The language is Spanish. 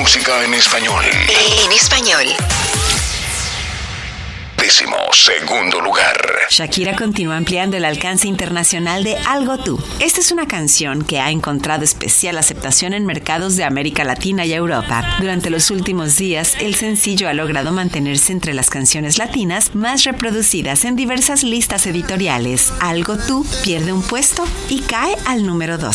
música en español. En español. 12º lugar. Shakira continúa ampliando el alcance internacional de Algo Tú. Esta es una canción que ha encontrado especial aceptación en mercados de América Latina y Europa. Durante los últimos días, el sencillo ha logrado mantenerse entre las canciones latinas más reproducidas en diversas listas editoriales. Algo Tú pierde un puesto y cae al número 2.